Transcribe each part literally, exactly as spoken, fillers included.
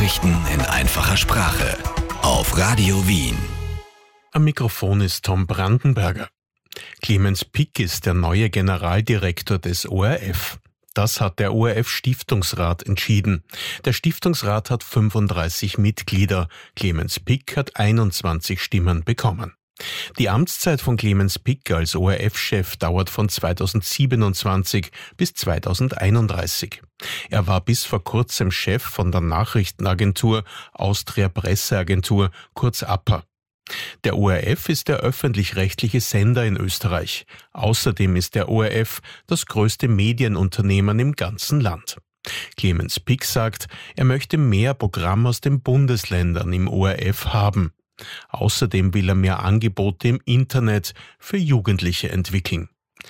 Nachrichten in einfacher Sprache auf Radio Wien. Am Mikrofon ist Tom Brandenberger. Clemens Pick ist der neue Generaldirektor des O R F. Das hat der O R F-Stiftungsrat entschieden. Der Stiftungsrat hat fünfunddreißig Mitglieder. Clemens Pick hat einundzwanzig Stimmen bekommen. Die Amtszeit von Clemens Pick als O R F-Chef dauert von zweitausendsiebenundzwanzig bis zweitausendeinunddreißig. Er war bis vor kurzem Chef von der Nachrichtenagentur Austria Presseagentur, kurz A P A. Der O R F ist der öffentlich-rechtliche Sender in Österreich. Außerdem ist der O R F das größte Medienunternehmen im ganzen Land. Clemens Pick sagt, er möchte mehr Programm aus den Bundesländern im O R F haben. Außerdem will er mehr Angebote im Internet für Jugendliche entwickeln.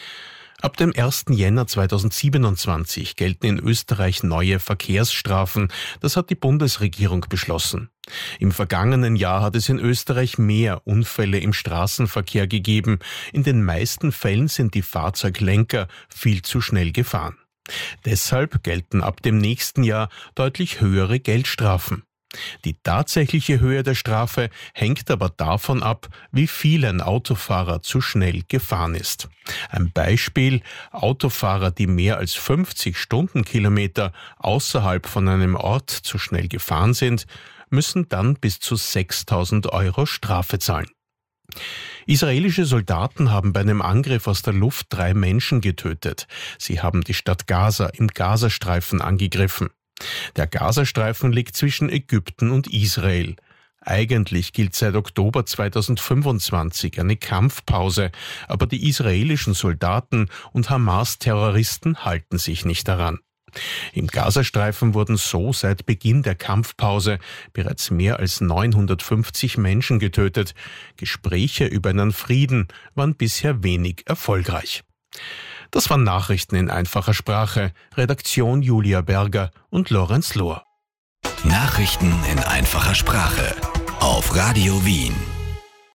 Ab dem ersten Jänner zweitausendsiebenundzwanzig gelten in Österreich neue Verkehrsstrafen. Das hat die Bundesregierung beschlossen. Im vergangenen Jahr hat es in Österreich mehr Unfälle im Straßenverkehr gegeben. In den meisten Fällen sind die Fahrzeuglenker viel zu schnell gefahren. Deshalb gelten ab dem nächsten Jahr deutlich höhere Geldstrafen. Die tatsächliche Höhe der Strafe hängt aber davon ab, wie viel ein Autofahrer zu schnell gefahren ist. Ein Beispiel: Autofahrer, die mehr als fünfzig Stundenkilometer außerhalb von einem Ort zu schnell gefahren sind, müssen dann bis zu sechstausend Euro Strafe zahlen. Israelische Soldaten haben bei einem Angriff aus der Luft drei Menschen getötet. Sie haben die Stadt Gaza im Gazastreifen angegriffen. Der Gazastreifen liegt zwischen Ägypten und Israel. Eigentlich gilt seit Oktober zweitausendfünfundzwanzig eine Kampfpause, aber die israelischen Soldaten und Hamas-Terroristen halten sich nicht daran. Im Gazastreifen wurden so seit Beginn der Kampfpause bereits mehr als neunhundertfünfzig Menschen getötet. Gespräche über einen Frieden waren bisher wenig erfolgreich. Das waren Nachrichten in einfacher Sprache. Redaktion Julia Berger und Lorenz Lohr. Nachrichten in einfacher Sprache auf Radio Wien.